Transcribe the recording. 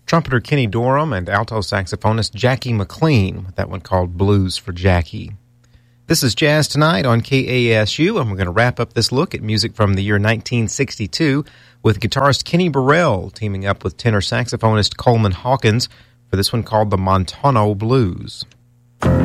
trumpeter Kenny Dorham and alto saxophonist Jackie McLean, with that one called Blues for Jackie. This is Jazz Tonight on KASU, and we're going to wrap up this look at music from the year 1962 with guitarist Kenny Burrell teaming up with tenor saxophonist Coleman Hawkins for this one called the Montano Blues.